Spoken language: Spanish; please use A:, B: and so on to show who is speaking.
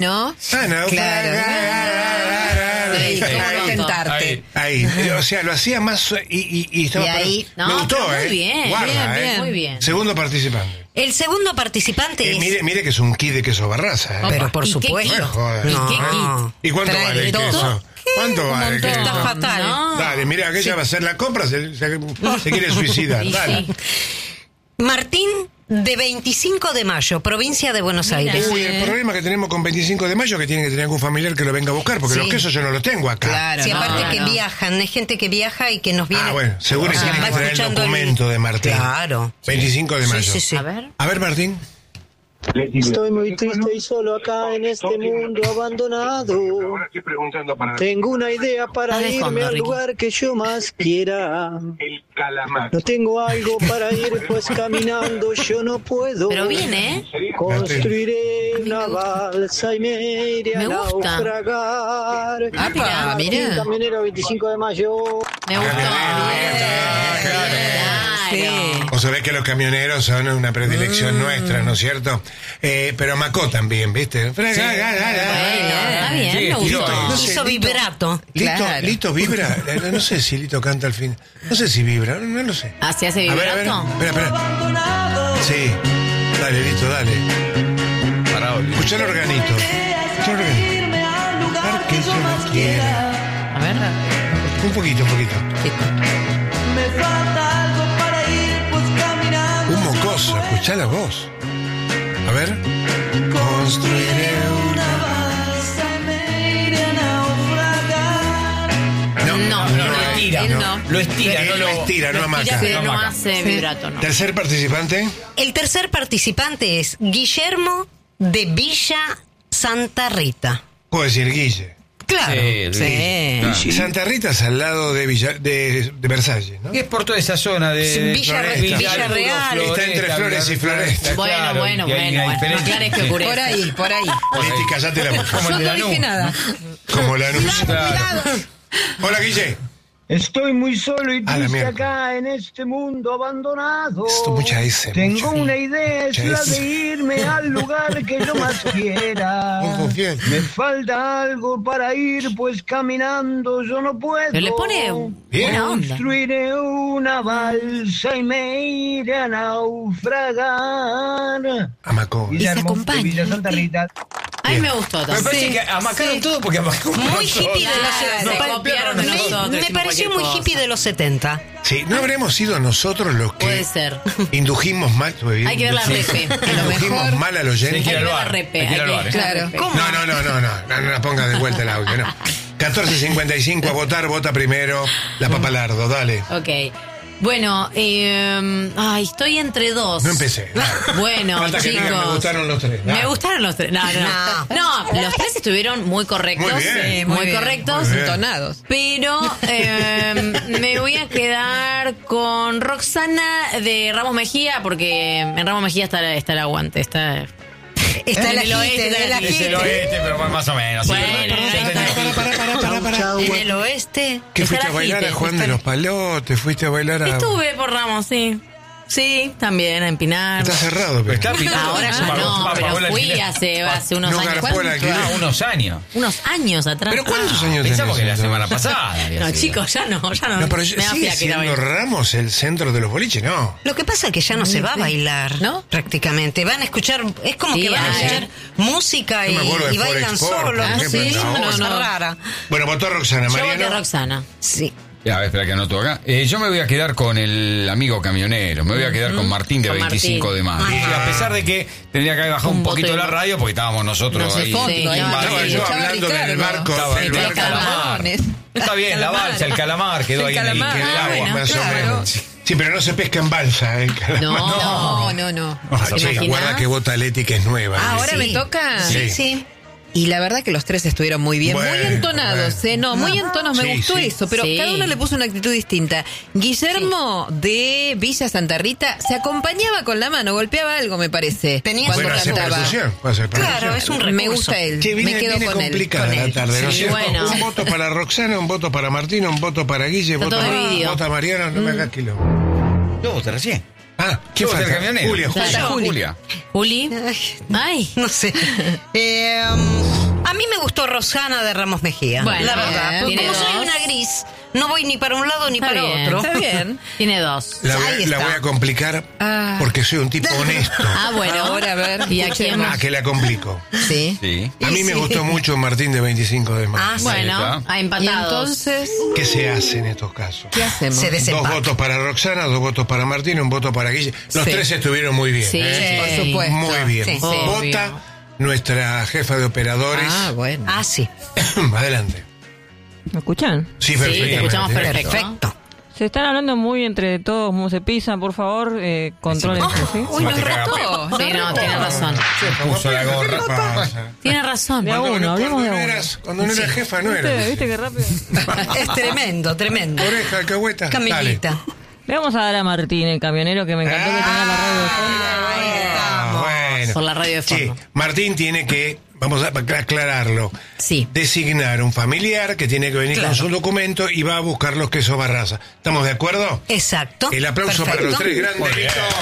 A: ¿no?
B: Claro. Tentarte.
C: Ahí. O sea, lo hacía más y estaba...
B: Y ahí,
C: me gustó,
D: muy bien,
C: Guarda,
D: bien, muy bien.
C: Segundo participante.
B: El segundo participante es...
C: Mire que es un kit de queso Barraza,
B: Pero por
D: ¿Y qué
B: supuesto.
C: No me jodas.
D: ¿Y qué kit?
C: ¿Y cuánto
B: Trae
C: vale el
B: todo.
C: queso? ¿Cuánto vale el queso?
B: Está fatal.
D: No.
C: Dale, mira, aquella va a hacer la compra, se quiere suicidar.
D: Y
C: Dale.
D: sí.
B: Martín, de 25 de mayo, provincia de Buenos Aires.
C: Uy, el problema que tenemos con 25 de mayo es que tiene que tener algún familiar que lo venga a buscar, porque los quesos yo no los tengo acá.
A: Claro.
B: Sí, aparte que
D: no.
B: viajan, hay gente que viaja y que nos viene...
C: Bueno, seguro que
B: O sea,
C: tiene
B: va
C: que traer el
B: escuchando
C: documento de Martín.
B: Claro.
C: 25 de mayo.
B: Sí.
D: A ver.
C: A ver, Martín.
E: Estoy muy triste y solo acá en este mundo abandonado. Tengo una idea para
D: Haz de
E: irme
D: fondo,
E: al
D: Ricky.
E: lugar que yo más quiera.
C: El calamar.
E: No tengo algo para ir, pues caminando yo no puedo.
D: Pero viene,
E: Construiré una balsa y me iré a
D: Me gusta.
E: naufragar.
A: Apa, mirá.
E: Camionero 25 de mayo.
D: Me gustó.
C: Claro.
A: Sí.
C: O sabés que los camioneros son una predilección nuestra, ¿no es cierto? Pero Macó también, ¿viste?
D: Bueno, está bien, me gustó.
C: No sé,
B: Hizo
C: Lito-
B: vibrato.
A: Claro.
C: Lito vibra. No sé si Lito canta al fin. No sé si vibra, no lo sé.
D: ¿Así hace
C: A ver,
D: vibrato?
C: espera. Sí. Dale, Lito, dale. Escuchá el organito. Escuchá el organito. Lugar que yo no quiera.
D: A ver.
C: Un poquito.
E: Me falta algo para ir, pues caminando.
C: Un mocoso, escuchá la voz. A ver. Construiré una
E: balsa y me iré a naufragar.
D: No,
F: lo estira.
D: él no.
F: Lo estira,
C: Él
F: no
C: lo estira, no amaca.
D: Pero no
F: amaca.
D: hace vibrato, no.
C: Tercer participante.
B: El tercer participante es Guillermo de Villa Santa Rita.
C: Puedo decir Guille.
B: Claro.
A: Sí.
C: Y Santa Rita es al lado de de Versalles, ¿no?
F: Y es por toda esa zona de
B: Villa
C: Floresta.
B: Real.
C: Está entre Flores y Floresta.
D: Bueno. Aclares que ocurre.
A: Por ahí.
C: Leti, callate la boca.
F: Como el
A: Yo
F: de
A: no
F: Lanús.
A: dije nada.
C: Como la anuncio.
F: Claro.
C: Hola, Guille.
E: Estoy muy solo y
C: A la
E: triste
C: mierda.
E: acá en este mundo abandonado.
C: Esto mucha S.
E: Tengo
C: mucha.
E: una idea, es
C: Mucha
E: la
C: S.
E: de irme al lugar que yo más quiera.
C: No confío.
E: Me falta algo para ir, pues caminando yo no puedo.
D: Pero le pone
C: Bien.
D: buena onda.
E: Construiré una balsa y me iré a naufragar.
C: A Macó.
E: Guillermo,
D: acompaña,
E: de Villa Santa Rita.
D: A mí me gustó
F: Me
D: también.
F: parece que amacaron todo porque amacaron
B: Muy hippie de
D: Claro,
B: los...
D: se copiaron de nosotros,
B: Me
D: hicimos
B: pareció
D: cualquier
B: muy hippie
D: cosa.
B: de los 70.
C: Sí, no habremos sido nosotros los que
D: Puede ser.
C: indujimos mal.
D: Hay que ver la repe. A lo
C: Indujimos
A: mejor-
C: mal al oyente.
F: Hay que ir al
D: Hay que ver la
F: bar.
D: repe.
F: Hay que ir al bar,
A: Claro.
B: ¿Cómo?
C: No la pongas de vuelta el audio, no. 14:55 a votar, vota primero la Papalardo, dale.
D: Ok. Bueno, estoy entre dos.
C: No empecé.
D: Bueno,
C: Falta que
D: chicos.
C: digan, me gustaron los tres.
D: Me gustaron los tres. No. Los tres estuvieron muy correctos.
C: Muy bien.
D: Sí,
A: Muy
D: muy
A: bien.
D: correctos.
C: Muy bien.
A: Entonados.
D: Pero me voy a quedar con Roxana de Ramos Mejía, porque en Ramos Mejía está el aguante. Está
B: el
D: en el
B: agite,
D: oeste,
B: el
D: está
B: agite.
F: Es el oeste, pero más o menos. sí.
D: Bueno,
C: Para.
B: En el oeste.
C: ¿Qué fuiste a
D: Está
C: bailar a
D: agite,
C: Juan de los Palotes? ¿Fuiste a bailar a...?
D: Estuve por Ramos, sí. Sí, también a empinar.
C: Está cerrado, pero...
F: Está pintado.
D: Ahora ya no, pero fui hace unos
C: No
D: años.
C: garpó el alquiler.
F: Unos años.
D: Unos años atrás.
C: ¿Pero cuántos años
F: Pensamos que
C: tenés,
F: la semana
C: entonces?
F: pasada. había
D: No,
F: sido.
D: chicos, ya no.
C: No, pero
D: Me da
C: sigue
D: fiaca ir a
C: siendo
D: bailar.
C: Ramos el centro de los boliches, no.
B: Lo que pasa es que ya no se va a bailar,
D: ¿No?
B: Prácticamente. Van a escuchar, es como
D: Sí,
B: que van a
D: ayer.
B: escuchar música
C: Yo me acuerdo de
B: y bailan
C: Forex Sport,
B: solos.
C: por
B: No
C: ejemplo,
B: sé,
C: en la
B: es una
C: voz.
B: cosa rara.
C: Bueno, votó Roxana,
D: Yo voté
C: Mariano.
D: Roxana.
B: Sí.
F: Ya, a ver, espera que anoto acá. Yo me voy a quedar con el amigo camionero. Me voy a quedar con Martín de
D: Con
F: 25
D: Martín.
F: de mayo.
B: Ajá.
F: Y a pesar de que tendría que haber bajado un
D: Un
F: poquito
D: voto
F: la
D: y-
F: radio porque estábamos nosotros
A: No sé,
F: ahí.
A: fondo,
D: Sí,
A: ahí.
D: estaba
C: Estaba yo
A: Estaba
C: hablando del
A: Ricardo.
C: barco.
F: Estaba
C: del
F: el
C: barco.
F: calamar. Está bien, la balsa, el calamar quedó ahí en el
A: calamar.
F: agua.
D: bueno,
C: Más
A: claro.
C: o menos. Sí, pero no se pesca en balsa, el calamar.
A: No.
C: Ah,
D: ¿Te
C: che,
D: imaginas?
C: guarda que vota Leti, que es nueva.
A: Ahora
B: Sí.
A: me toca.
C: Sí.
B: Sí.
A: Y la verdad que los tres estuvieron muy bien, muy
C: Bueno,
A: entonados,
C: bueno.
A: ¿eh? No, muy entonados, me
C: Sí,
A: gustó
C: sí.
A: eso, pero
D: Sí.
A: cada uno le puso una actitud distinta. Guillermo de Villa Santa Rita se acompañaba con la mano, golpeaba algo, me parece.
B: Tenía
A: cuando
C: Bueno, hace
A: cantaba.
C: percusión. Hace percusión.
B: Claro, es un recurso.
A: Me gusta él,
C: Che,
A: me
C: viene,
A: quedo
C: viene
A: con él.
C: complicada
A: con
C: la
A: él.
C: tarde, ¿no es
D: Sí,
C: cierto?
D: bueno.
C: Un voto para Roxana, un voto para Martín, un voto para Guille,
D: Está
C: voto
D: todo
C: para
D: dividido.
C: vota Mariano, no me hagas kilo.
F: Yo voté recién.
C: Ah, ¿quién
F: Yo voté
C: falta?
F: el camionero.
C: Julia,
D: Claro.
C: Julia.
F: Julia.
D: Juli. Ay.
B: No sé. gusto Rosana de Ramos Mejía.
D: Bueno,
B: la verdad. Porque
D: tiene
B: como soy
D: dos.
B: una gris, no voy ni para un lado ni
D: Está
B: para
D: bien,
B: otro.
A: Está bien.
D: Tiene 2.
C: La
B: Ahí
C: voy
B: está.
C: a complicar porque soy un tipo honesto.
D: Ah, bueno.
A: Ahora, a ver,
D: ¿Y a
A: escuchemos.
D: quién?
C: Ah, que la complico.
A: Sí.
F: Sí.
C: A mí me
B: Sí.
C: gustó mucho Martín de 25 de mayo.
B: Ah, sí.
D: Bueno,
F: está.
D: a
A: Y
D: empatados.
A: entonces,
C: ¿Qué se hace en estos casos?
A: ¿qué hacemos?
B: Se
C: 2
B: desempata.
C: votos para Roxana, 2 votos para Martín, 1 voto para Guille. Los
A: Sí.
C: 3 estuvieron muy bien.
D: Sí,
A: Por supuesto.
C: Muy bien.
B: Sí, sí.
C: Vota nuestra jefa de operadores.
A: Ah, bueno.
B: Ah, sí.
C: Adelante.
G: ¿Me escuchan?
C: Sí,
D: Sí, te escuchamos
C: perfectamente.
D: perfecto.
B: Perfecto.
G: Se están hablando muy entre todos, cómo se pisan, por favor, controlen, ¿sí?
A: Uy, nos
F: Te caga
A: rotó.
D: Sí, no, tiene razón.
F: Puso la gorra.
C: ¿Qué pasa?
D: Tiene razón.
G: De a
C: Cuando
G: uno, hablemos de a
C: no
G: uno.
C: cuando no eras jefa, no
G: ¿Viste,
C: eras.
G: ¿Viste qué rápido?
B: Es tremendo, tremendo.
C: Oreja, alcahueta.
B: Camilita.
G: Le vamos a dar a Martín, el camionero, que me encantó que tenga la radio de fondo.
B: Ahí estamos.
C: Bueno.
D: Por la radio de
C: Sí,
D: fondo.
C: Martín tiene que, vamos a aclararlo,
A: Sí.
C: designar un familiar que tiene que venir
B: Claro.
C: con su documento y va a buscar los quesos Barraza. ¿Estamos de acuerdo?
B: Exacto.
C: El aplauso para
B: Perfecto.
C: los 3 grandes.